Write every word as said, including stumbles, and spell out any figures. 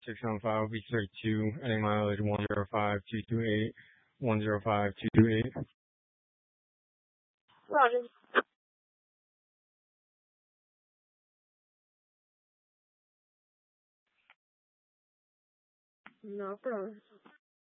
six on file, V thirty-two, ending mileage one zero five two two eight, one zero five two two eight. Roger. No problem.